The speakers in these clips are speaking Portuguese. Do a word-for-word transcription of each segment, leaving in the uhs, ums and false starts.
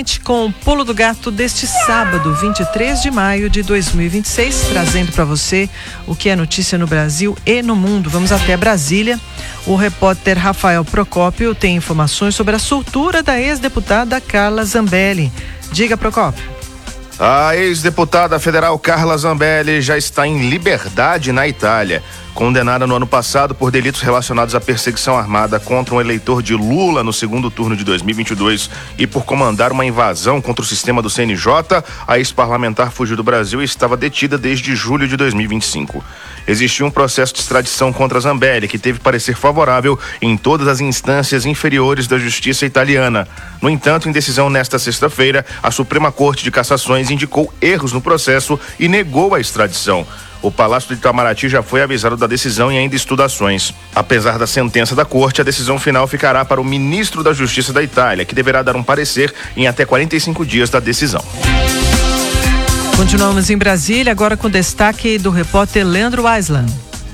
Com o Pulo do Gato deste sábado, vinte e três de maio de dois mil e vinte e seis, trazendo para você o que é notícia no Brasil e no mundo. Vamos até Brasília. O repórter Rafael Procópio tem informações sobre a soltura da ex-deputada Carla Zambelli. Diga, Procópio. A ex-deputada federal Carla Zambelli já está em liberdade na Itália. Condenada no ano passado por delitos relacionados à perseguição armada contra um eleitor de Lula no segundo turno de dois mil e vinte e dois e por comandar uma invasão contra o sistema do C N J, a ex-parlamentar fugiu do Brasil e estava detida desde julho de dois mil e vinte e cinco. Existiu um processo de extradição contra Zambelli, que teve parecer favorável em todas as instâncias inferiores da justiça italiana. No entanto, em decisão nesta sexta-feira, a Suprema Corte de Cassações indicou erros no processo e negou a extradição. O Palácio do Itamaraty já foi avisado da decisão e ainda estuda ações. Apesar da sentença da corte, a decisão final ficará para o ministro da Justiça da Itália, que deverá dar um parecer em até quarenta e cinco dias da decisão. Continuamos em Brasília, agora com destaque do repórter Leandro Aislan.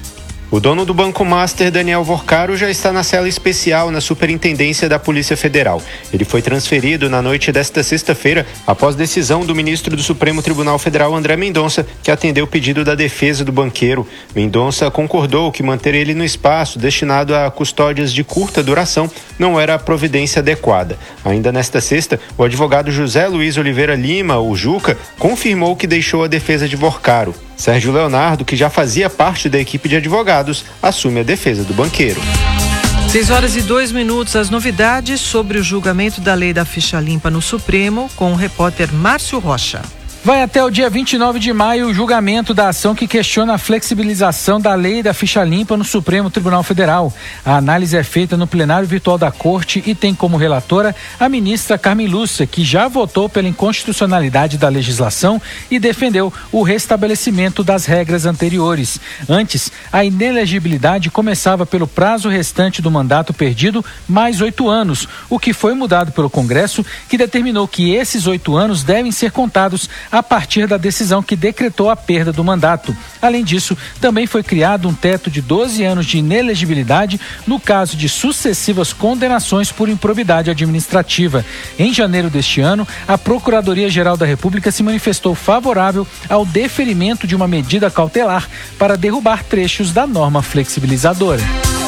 O dono do Banco Master, Daniel Vorcaro, já está na cela especial na Superintendência da Polícia Federal. Ele foi transferido na noite desta sexta-feira após decisão do ministro do Supremo Tribunal Federal, André Mendonça, que atendeu o pedido da defesa do banqueiro. Mendonça concordou que manter ele no espaço destinado a custódias de curta duração não era a providência adequada. Ainda nesta sexta, o advogado José Luiz Oliveira Lima, o Juca, confirmou que deixou a defesa de Vorcaro. Sérgio Leonardo, que já fazia parte da equipe de advogados, assume a defesa do banqueiro. seis horas e dois minutos, as novidades sobre o julgamento da lei da ficha limpa no Supremo, com o repórter Márcio Rocha. Vai até o dia vinte e nove de maio o julgamento da ação que questiona a flexibilização da lei da ficha limpa no Supremo Tribunal Federal. A análise é feita no plenário virtual da Corte e tem como relatora a ministra Carmen Lúcia, que já votou pela inconstitucionalidade da legislação e defendeu o restabelecimento das regras anteriores. Antes, a inelegibilidade começava pelo prazo restante do mandato perdido mais oito anos, o que foi mudado pelo Congresso, que determinou que esses oito anos devem ser contados a partir da decisão que decretou a perda do mandato. Além disso, também foi criado um teto de doze anos de inelegibilidade no caso de sucessivas condenações por improbidade administrativa. Em janeiro deste ano, a Procuradoria-Geral da República se manifestou favorável ao deferimento de uma medida cautelar para derrubar trechos da norma flexibilizadora.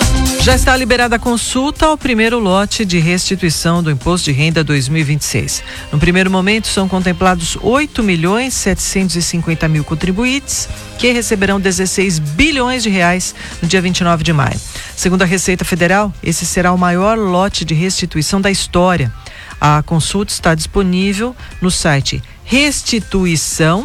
Já está liberada a consulta ao primeiro lote de restituição do Imposto de Renda dois mil e vinte e seis. No primeiro momento, são contemplados oito milhões setecentos e cinquenta mil contribuintes que receberão dezesseis bilhões de reais no dia vinte e nove de maio. Segundo a Receita Federal, esse será o maior lote de restituição da história. A consulta está disponível no site Restituição,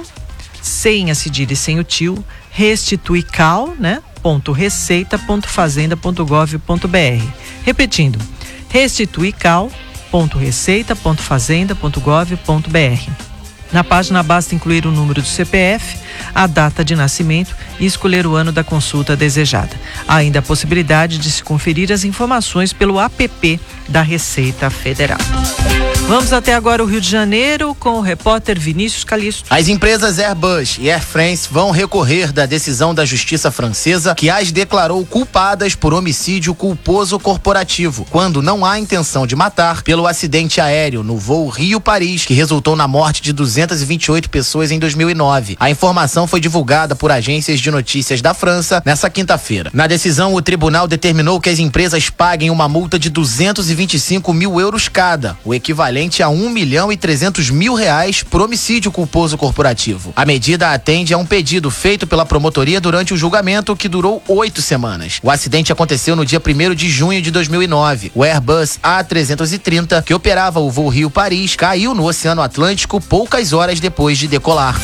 sem a cedilha e sem o tio, Restituical, né? ponto receita ponto fazenda ponto gov ponto br. Repetindo, restituical ponto receita ponto fazenda ponto gov ponto br. Na página basta incluir o número do C P F, a data de nascimento e escolher o ano da consulta desejada. Há ainda a possibilidade de se conferir as informações pelo app da Receita Federal. Vamos até agora o Rio de Janeiro com o repórter Vinícius Calixto. As empresas Airbus e Air France vão recorrer da decisão da justiça francesa que as declarou culpadas por homicídio culposo corporativo, quando não há intenção de matar, pelo acidente aéreo no voo Rio-Paris, que resultou na morte de duzentas e vinte e oito pessoas em dois mil e nove. A informação foi divulgada por agências de notícias da França nessa quinta-feira. Na decisão, o tribunal determinou que as empresas paguem uma multa de duzentos e vinte e cinco mil euros cada, o equivalente a um milhão e trezentos mil reais por homicídio culposo corporativo. A medida atende a um pedido feito pela promotoria durante o julgamento, que durou oito semanas. O acidente aconteceu no dia primeiro de junho de dois mil e nove. O Airbus A trezentos e trinta, que operava o voo Rio-Paris, caiu no Oceano Atlântico poucas horas depois de decolar.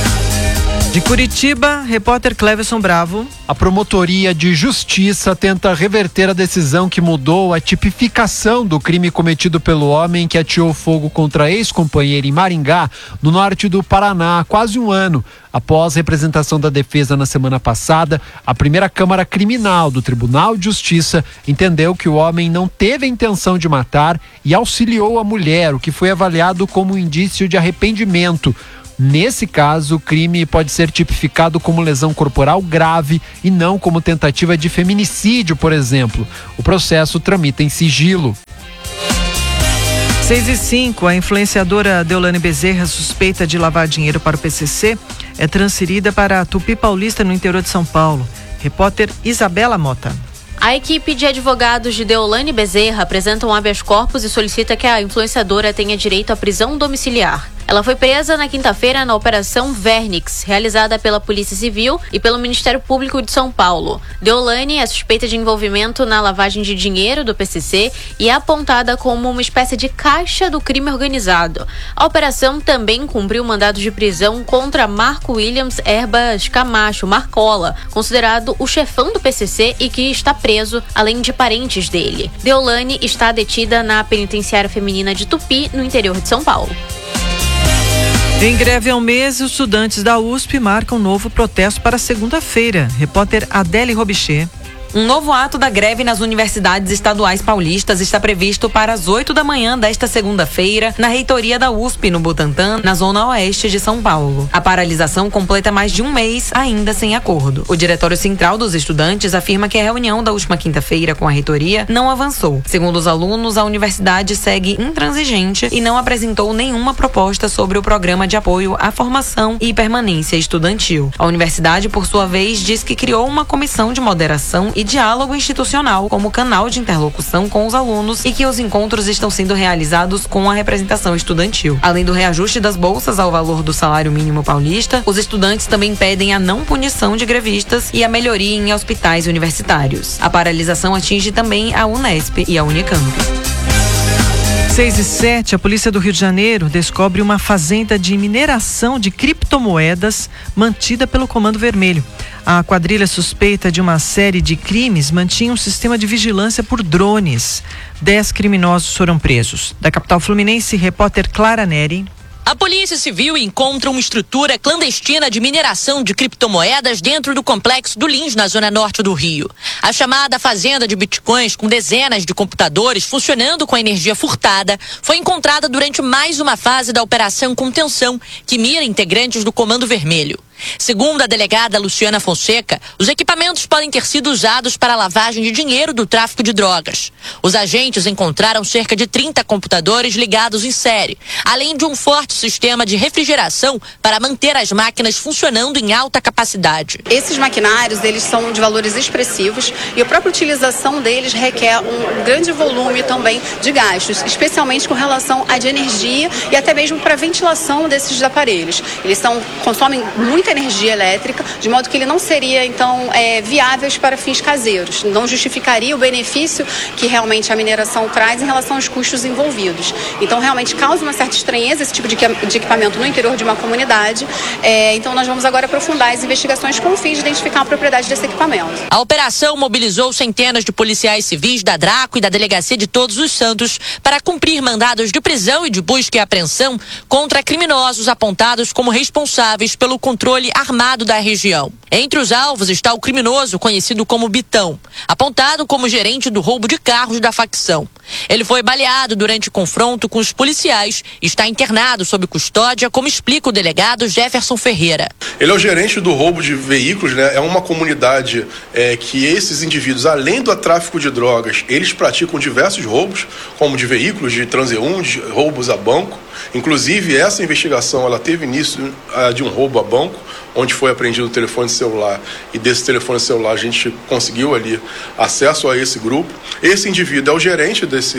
De Curitiba, repórter Cleverson Bravo. A Promotoria de Justiça tenta reverter a decisão que mudou a tipificação do crime cometido pelo homem que ateou fogo contra a ex-companheira em Maringá, no norte do Paraná, há quase um ano. Após representação da defesa na semana passada, a primeira Câmara Criminal do Tribunal de Justiça entendeu que o homem não teve a intenção de matar e auxiliou a mulher, o que foi avaliado como um indício de arrependimento. Nesse caso, o crime pode ser tipificado como lesão corporal grave e não como tentativa de feminicídio, por exemplo. O processo tramita em sigilo. seis e cinco, a influenciadora Deolane Bezerra, suspeita de lavar dinheiro para o P C C, é transferida para a Tupi Paulista, no interior de São Paulo. Repórter Isabela Mota. A equipe de advogados de Deolane Bezerra apresenta um habeas corpus e solicita que a influenciadora tenha direito à prisão domiciliar. Ela foi presa na quinta-feira na Operação Vernix, realizada pela Polícia Civil e pelo Ministério Público de São Paulo. Deolane é suspeita de envolvimento na lavagem de dinheiro do P C C e é apontada como uma espécie de caixa do crime organizado. A operação também cumpriu mandado de prisão contra Marco Williams Herbas Camacho, Marcola, considerado o chefão do P C C e que está preso, além de parentes dele. Deolane está detida na penitenciária feminina de Tupi, no interior de São Paulo. Em greve há um mês, os estudantes da U S P marcam um novo protesto para segunda-feira. Repórter Adele Robichê. Um novo ato da greve nas universidades estaduais paulistas está previsto para as oito da manhã desta segunda-feira, na reitoria da U S P, no Butantã, na zona oeste de São Paulo. A paralisação completa mais de um mês, ainda sem acordo. O Diretório Central dos Estudantes afirma que a reunião da última quinta-feira com a reitoria não avançou. Segundo os alunos, a universidade segue intransigente e não apresentou nenhuma proposta sobre o programa de apoio à formação e permanência estudantil. A universidade, por sua vez, diz que criou uma comissão de moderação e diálogo institucional como canal de interlocução com os alunos e que os encontros estão sendo realizados com a representação estudantil. Além do reajuste das bolsas ao valor do salário mínimo paulista, os estudantes também pedem a não punição de grevistas e a melhoria em hospitais universitários. A paralisação atinge também a Unesp e a Unicamp. seis e sete, a polícia do Rio de Janeiro descobre uma fazenda de mineração de criptomoedas mantida pelo Comando Vermelho. A quadrilha suspeita de uma série de crimes mantinha um sistema de vigilância por drones. Dez criminosos foram presos. Da capital fluminense, repórter Clara Neri. A Polícia Civil encontra uma estrutura clandestina de mineração de criptomoedas dentro do complexo do Lins, na zona norte do Rio. A chamada fazenda de bitcoins, com dezenas de computadores funcionando com energia furtada, foi encontrada durante mais uma fase da Operação Contenção, que mira integrantes do Comando Vermelho. Segundo a delegada Luciana Fonseca, os equipamentos podem ter sido usados para a lavagem de dinheiro do tráfico de drogas. Os agentes encontraram cerca de trinta computadores ligados em série, além de um forte sistema de refrigeração para manter as máquinas funcionando em alta capacidade. Esses maquinários, eles são de valores expressivos e a própria utilização deles requer um grande volume também de gastos, especialmente com relação à de energia e até mesmo para a ventilação desses aparelhos. Eles são, consomem muito energia elétrica, de modo que ele não seria, então, é, viáveis para fins caseiros. Não justificaria o benefício que realmente a mineração traz em relação aos custos envolvidos. Então, realmente causa uma certa estranheza esse tipo de, de equipamento no interior de uma comunidade. É, então, nós vamos agora aprofundar as investigações com o fim de identificar a propriedade desse equipamento. A operação mobilizou centenas de policiais civis da DRACO e da Delegacia de Todos os Santos para cumprir mandados de prisão e de busca e apreensão contra criminosos apontados como responsáveis pelo controle armado da região. Entre os alvos está o criminoso conhecido como Bitão, apontado como gerente do roubo de carros da facção. Ele foi baleado durante confronto com os policiais e está internado sob custódia, como explica o delegado Jefferson Ferreira. Ele é o gerente do roubo de veículos, né? É uma comunidade é, que esses indivíduos, além do tráfico de drogas, eles praticam diversos roubos, como de veículos, de transeuntes, roubos a banco. Inclusive, essa investigação ela teve início uh, de um roubo a banco, onde foi apreendido o telefone celular, e desse telefone celular a gente conseguiu ali acesso a esse grupo. Esse indivíduo é o gerente desse,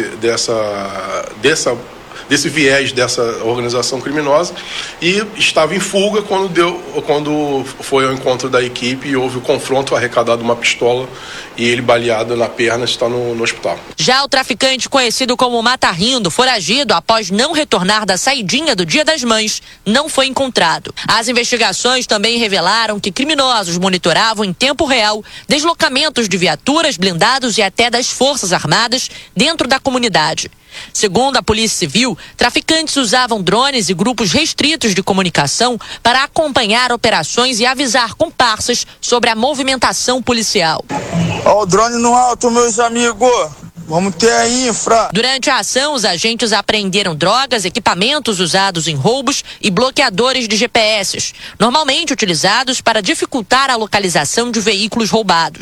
dessa, dessa, desse viés dessa organização criminosa e estava em fuga quando, deu, quando foi ao encontro da equipe e houve o confronto, arrecadado uma pistola e ele baleado na perna, está no, no hospital. Já o traficante conhecido como Mata Rindo, foragido após não retornar da saidinha do Dia das Mães, não foi encontrado. As investigações também revelaram que criminosos monitoravam em tempo real deslocamentos de viaturas, blindados e até das Forças Armadas dentro da comunidade. Segundo a Polícia Civil, traficantes usavam drones e grupos restritos de comunicação para acompanhar operações e avisar comparsas sobre a movimentação policial. Ó, o drone no alto, meus amigos. Vamos ter a infra. Durante a ação, os agentes apreenderam drogas, equipamentos usados em roubos e bloqueadores de G P S, normalmente utilizados para dificultar a localização de veículos roubados.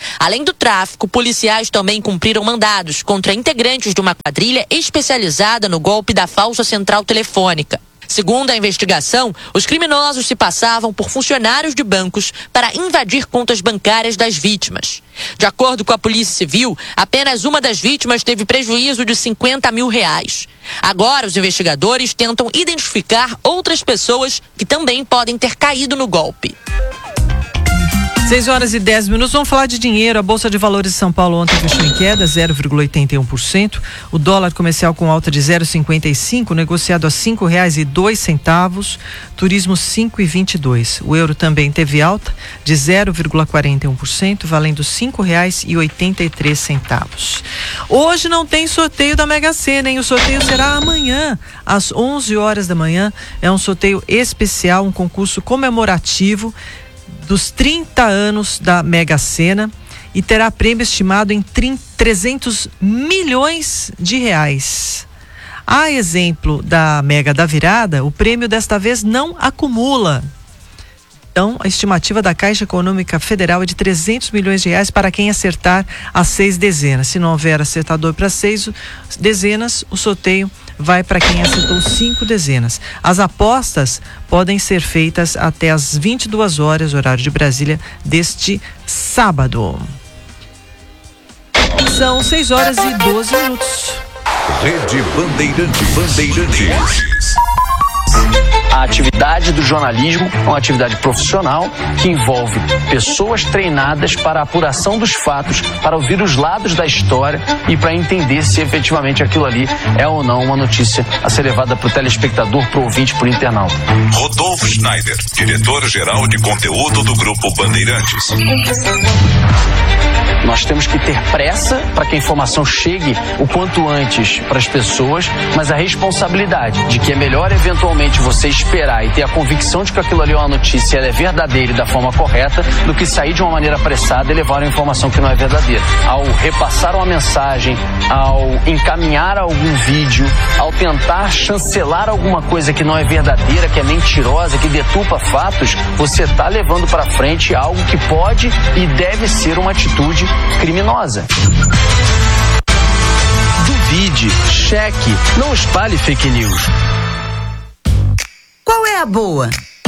Além do tráfico, policiais também cumpriram mandados contra integrantes de uma quadrilha especializada no golpe da falsa central telefônica. Segundo a investigação, os criminosos se passavam por funcionários de bancos para invadir contas bancárias das vítimas. De acordo com a Polícia Civil, apenas uma das vítimas teve prejuízo de cinquenta mil reais. Agora, os investigadores tentam identificar outras pessoas que também podem ter caído no golpe. seis horas e dez minutos, vamos falar de dinheiro. A Bolsa de Valores de São Paulo ontem fechou em queda, zero vírgula oitenta e um por cento. O dólar comercial com alta de zero vírgula cinquenta e cinco, negociado a cinco reais e dois centavos. Turismo cinco reais e vinte e dois. O euro também teve alta de zero vírgula quarenta e um por cento, valendo cinco reais e oitenta e três centavos. Hoje não tem sorteio da Mega Sena, hein? O sorteio será amanhã, às onze horas da manhã. É um sorteio especial, um concurso comemorativo dos trinta anos da Mega Sena e terá prêmio estimado em trezentos milhões de reais. A exemplo da Mega da Virada, o prêmio desta vez não acumula. Então, a estimativa da Caixa Econômica Federal é de trezentos milhões de reais para quem acertar as seis dezenas. Se não houver acertador para seis dezenas, o sorteio vai para quem acertou cinco dezenas. As apostas podem ser feitas até às vinte e duas horas, horário de Brasília, deste sábado. São seis horas e doze minutos. Rede Bandeirante Bandeirantes. A atividade do jornalismo é uma atividade profissional que envolve pessoas treinadas para a apuração dos fatos, para ouvir os lados da história e para entender se efetivamente aquilo ali é ou não uma notícia a ser levada para o telespectador, para o ouvinte, para o internauta. Rodolfo Schneider, diretor-geral de conteúdo do Grupo Bandeirantes. Nós temos que ter pressa para que a informação chegue o quanto antes para as pessoas, mas a responsabilidade de que é melhor eventualmente você esperar e ter a convicção de que aquilo ali é uma notícia, ela é verdadeira e da forma correta, do que sair de uma maneira apressada e levar uma informação que não é verdadeira. Ao repassar uma mensagem, ao encaminhar algum vídeo, ao tentar chancelar alguma coisa que não é verdadeira, que é mentirosa, que deturpa fatos, você está levando para frente algo que pode e deve ser uma atitude criminosa. Duvide, cheque, não espalhe fake news. Qual é a boa?